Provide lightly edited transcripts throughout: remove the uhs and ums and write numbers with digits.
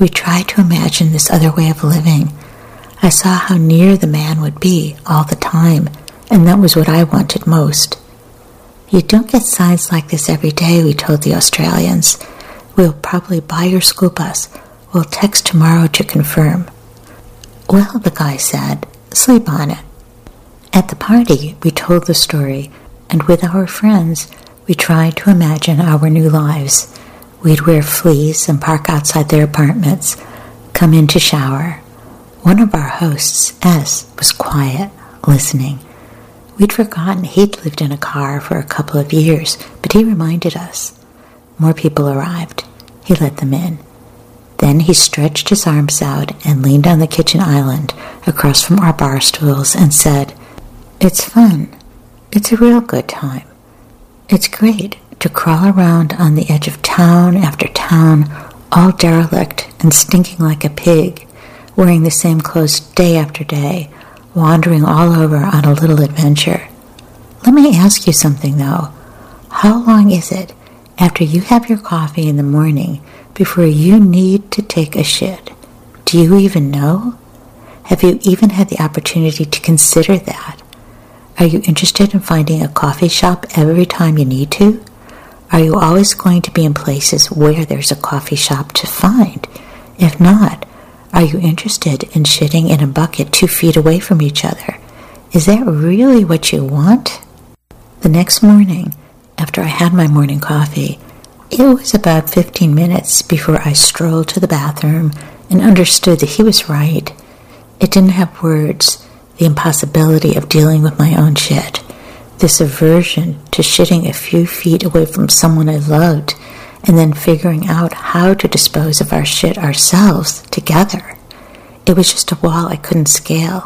We tried to imagine this other way of living. I saw how near the man would be all the time, and that was what I wanted most. You don't get signs like this every day, we told the Australians. We'll probably buy your school bus. We'll text tomorrow to confirm. Well, the guy said, sleep on it. At the party, we told the story, and with our friends, we tried to imagine our new lives. We'd wear fleece and park outside their apartments, come in to shower. One of our hosts, S, was quiet, listening. We'd forgotten he'd lived in a car for a couple of years, but he reminded us. More people arrived. He let them in. Then he stretched his arms out and leaned on the kitchen island across from our bar stools and said, "It's fun. It's a real good time. It's great to crawl around on the edge of town after town, all derelict and stinking like a pig, wearing the same clothes day after day, wandering all over on a little adventure. Let me ask you something, though. How long is it after you have your coffee in the morning before you need to take a shit? Do you even know? Have you even had the opportunity to consider that? Are you interested in finding a coffee shop every time you need to? Are you always going to be in places where there's a coffee shop to find? If not, are you interested in shitting in a bucket 2 feet away from each other? Is that really what you want?" The next morning, after I had my morning coffee, it was about 15 minutes before I strolled to the bathroom and understood that he was right. It didn't have words, the impossibility of dealing with my own shit, this aversion to shitting a few feet away from someone I loved, and then figuring out how to dispose of our shit ourselves together. It was just a wall I couldn't scale.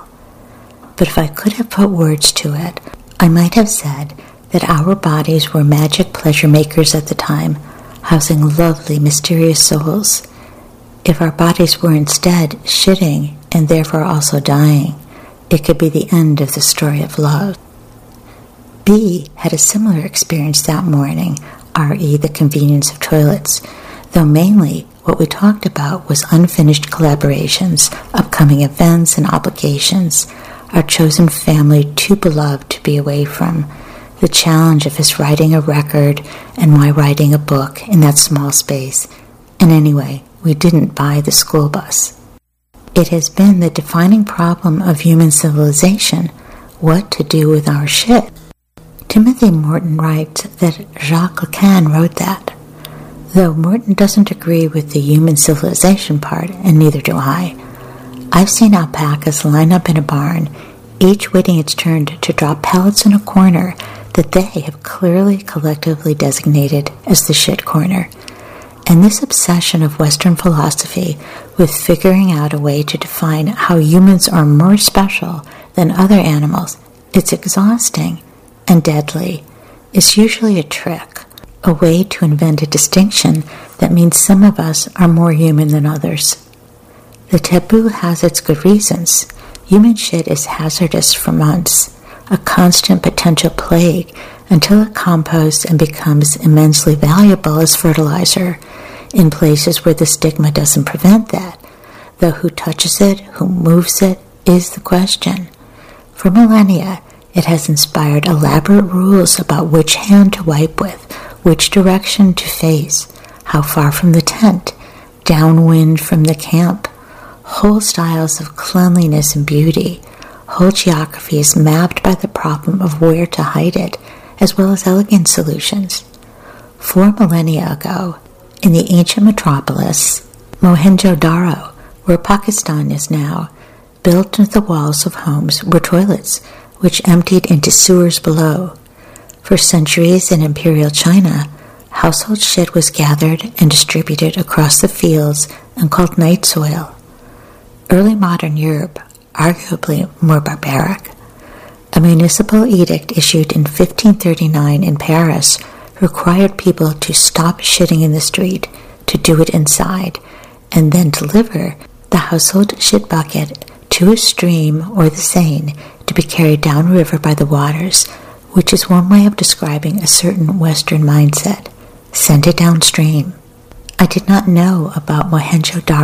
But if I could have put words to it, I might have said that our bodies were magic pleasure makers at the time, housing lovely, mysterious souls. If our bodies were instead shitting and therefore also dying, it could be the end of the story of love. B had a similar experience that morning, re the convenience of toilets, though mainly what we talked about was unfinished collaborations, upcoming events and obligations, our chosen family too beloved to be away from, the challenge of his writing a record and my writing a book in that small space, and anyway, we didn't buy the school bus. It has been the defining problem of human civilization, what to do with our shit. Timothy Morton writes that Jacques Lacan wrote that. Though Morton doesn't agree with the human civilization part, and neither do I. I've seen alpacas line up in a barn, each waiting its turn to drop pellets in a corner that they have clearly collectively designated as the shit corner. And this obsession of Western philosophy with figuring out a way to define how humans are more special than other animals, it's exhausting and deadly. It's usually a trick, a way to invent a distinction that means some of us are more human than others. The taboo has its good reasons. Human shit is hazardous for months, a constant potential plague, until it composts and becomes immensely valuable as fertilizer in places where the stigma doesn't prevent that, though who touches it, who moves it, is the question. For millennia, it has inspired elaborate rules about which hand to wipe with, which direction to face, how far from the tent, downwind from the camp. Whole styles of cleanliness and beauty, whole geographies mapped by the problem of where to hide it, as well as elegant solutions. 4 millennia ago, in the ancient metropolis, Mohenjo-Daro, where Pakistan is now, built into the walls of homes were toilets, which emptied into sewers below. For centuries in imperial China, household shit was gathered and distributed across the fields and called night soil. Early modern Europe, arguably more barbaric. A municipal edict issued in 1539 in Paris required people to stop shitting in the street, to do it inside, and then deliver the household shit bucket to a stream or the Seine to be carried downriver by the waters, which is one way of describing a certain Western mindset. Send it downstream. I did not know about Mohenjo-Daro